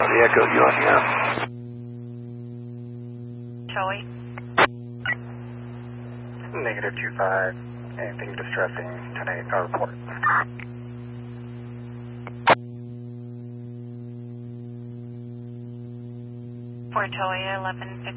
The Echo, you on here? Joey? -25. Anything distressing tonight, no report. For Joey, 11:50.